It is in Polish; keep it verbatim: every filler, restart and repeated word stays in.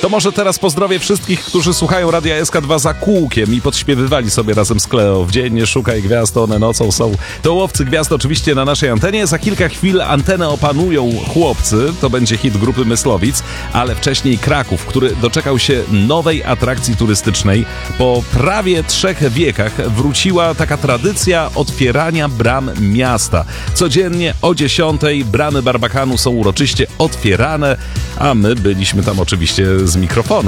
To może teraz pozdrowię wszystkich, którzy słuchają Radia S K dwa za kółkiem i podśpiewywali sobie razem z Kleo. W dzień nie szukaj gwiazd, one nocą są. To Łowcy Gwiazd oczywiście na naszej antenie. Za kilka chwil antenę opanują Chłopcy. To będzie hit grupy Myslowic, ale wcześniej Kraków, który doczekał się nowej atrakcji turystycznej. Po prawie trzech wiekach wróciła taka tradycja otwierania bram miasta. Codziennie o dziesiątej bramy Barbakanu są uroczyście otwierane, a my byliśmy tam oczywiście z mikrofonem.